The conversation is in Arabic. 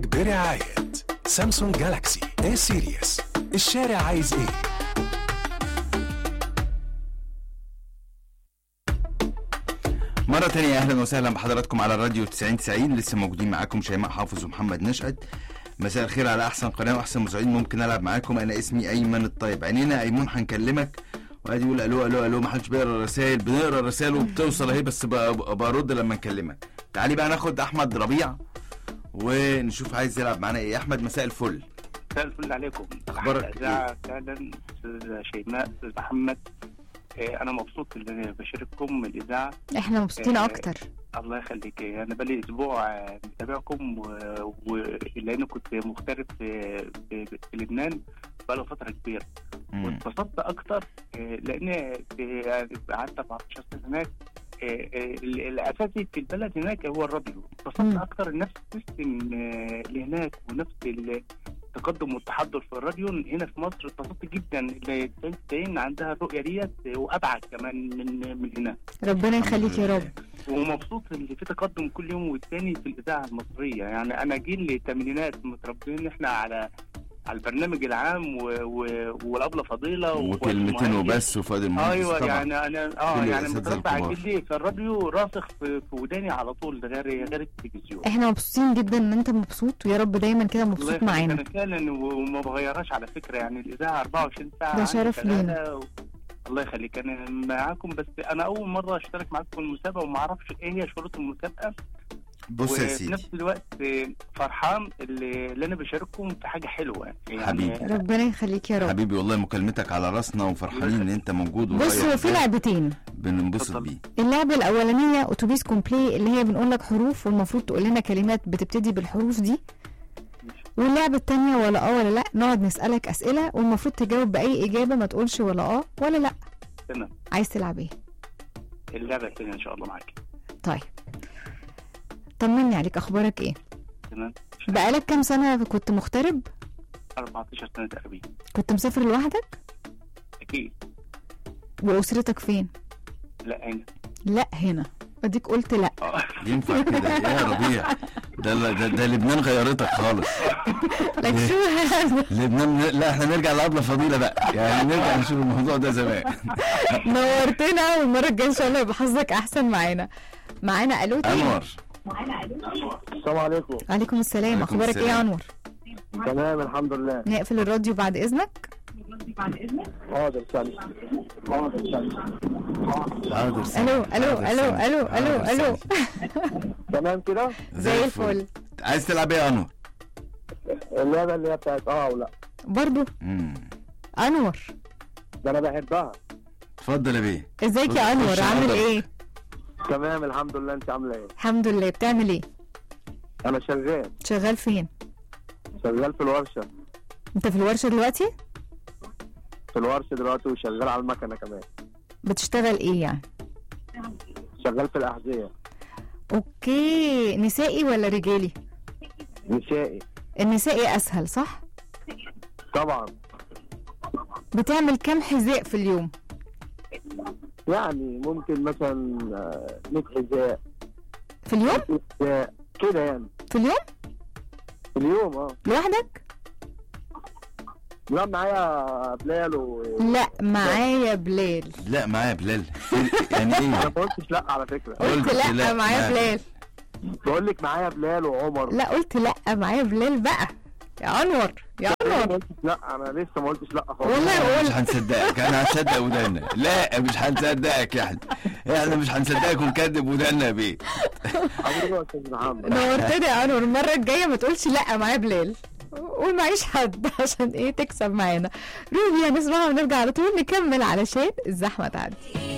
برعاية سامسونج جالاكسي A سيريس. الشارع عايز ايه؟ مرة تانية أهلا وسهلا بحضراتكم على الراديو 9090. لسه موجودين معاكم شيماء حافظ ومحمد نشأت. مساء الخير على أحسن قناة وأحسن مساعدين ممكن ألعب معاكم. أنا اسمي أيمن الطيب. عينينا أيمون هنكلمك وقاعد يقول ألو ألو ألو، محدش بيقرا الرسايل. بنقرا الرسايل وبتوصل أهي، بس برد لما نكلمك. تعالي بقى ناخد أحمد ربيع ونشوف عايز يلعب معانا إيه. أحمد مساء الفل. مساء الفل عليكم. أخبارك إيه؟ فعلا أستاذ شيماء، أستاذ محمد، أنا مبسوط إن بشارككم الإذاعة. احنا مبسوطين أكتر. الله يخليك. أنا بقالي أسبوع متابعكم لأنه كنت مغترب في لبنان بقاله فترة كبيرة، واتبسطت أكتر لأن قعدت 14 سنة هناك. الأساسي في البلد هناك هو الراديو. اتبسطت أكتر نفس السيستم اللي هناك ونفس التقدم والتحضر في الراديو هنا في مصر. اتبسطت جدا اللي عندها الرؤية ديت وأبعد كمان من هنا. ربنا يخليك يا رب. ومبسوط اللي في تقدم كل يوم والتاني في الإذاعة المصرية. يعني أنا جيل الثمانينات متربيين إحنا على البرنامج العام والأبلة فضيلة وكلمتين وبس وفؤاد المهندس. ايوه طبعا. يعني انا يعني متربى على جدي، فالراديو راسخ في وداني على طول غير التلفزيون. احنا مبسوطين جدا ان انت مبسوط، ويا رب دايما كده مبسوط معانا. انا فعلا وما بغيرهاش على فكره. يعني الاذاعه 24 ساعه ده شرف لينا. الله يخليك. انا معاكم، بس انا اول مره اشترك معاكم في المسابقه وما اعرفش ايه هي شروط المسابقه. بص يا سيدي، وفي نفس الوقت فرحان اللي انا بشارككم في حاجه حلوه يعني. حبيبي ربنا يخليك يا رب. حبيبي والله مكالمتك على راسنا وفرحانين ان انت موجود. بص، هو في لعبتين بننبسط بيه. اللعبه الاولانيه اتوبيس كومبلي، اللي هي بنقول لك حروف والمفروض تقول لنا كلمات بتبتدي بالحروف دي. واللعبه الثانيه ولا ولا لا، نقعد نسالك اسئله والمفروض تجاوب باي اجابه، ما تقولش ولا ولا لا. تمام. عايز تلعب ايه؟ اللعبه الثانيه ان شاء الله معاكي. طيب طمني عليك، اخبارك ايه؟ تمام. بقالك كام سنه كنت مغترب؟ 14 سنه تقريبا. كنت مسافر لوحدك؟ اكيد. واسرتك فين؟ لا هنا. لا هنا، اديك قلت لا. ينفع كده يا ربيع؟ ده لبنان غيرتك خالص. لك شو هذا؟ لبنان. لا احنا نرجع لأبلة فضيلة بقى، يعني نرجع نشوف الموضوع ده زمان. نورتنا، والمره الجايه ان شاء الله يبقى حظك احسن معانا. الو انور. السلام عليكم. عليكم السلام. اخبارك ايه يا انور؟ تمام الحمد لله. نقفل الراديو بعد اذنك. حاضر ثانية. الو. تمام كده زي الفل. عايز تلعب ايه يا انور؟ اللعبة اللي هي بتاعت ولا برضو. انور ده انا بحبها. اتفضل يا بيه. ازيك يا انور؟ عامل ايه؟ تمام الحمد لله. انت عامله ايه؟ الحمد لله. بتعمل ايه؟ انا شغال فين؟ شغال في الورشة. انت في الورشة دلوقتي؟ في الورشة دلوقتي وشغال على المكنة كمان. بتشتغل ايه يعني؟ شغال في الأحذية. اوكي. نسائي ولا رجالي؟ نسائي. النسائي اسهل صح؟ طبعا. بتعمل كام حذاء في اليوم؟ يعني ممكن مثلا 100 حذاء في اليوم؟ كده يعني. في اليوم؟ في اليوم لوحدك؟ لا معايا بلال لا معايا بلال. لا معايا بلال يعني ايه؟ انا ما قلتش لا على فكرة. قلت لا معايا بلال. بقول لك معايا بلال وعمر. لا قلت لا معايا بلال بقى يا انور. لا انا لسه ما قلتش لا خالص. والله مش هنصدقك. انا هنصدق ودانا. لا مش هنصدقك يا احنا مش هنصدقك ونكذب ودانا يا بيه. حبيبي يا استاذ محمد. نورتني يا انور. المره الجايه ما تقولش لا معايا بلال، قول معيش حد عشان ايه تكسب معانا. روبيا نسمعها ونرجع على طول نكمل علشان الزحمه تعدي.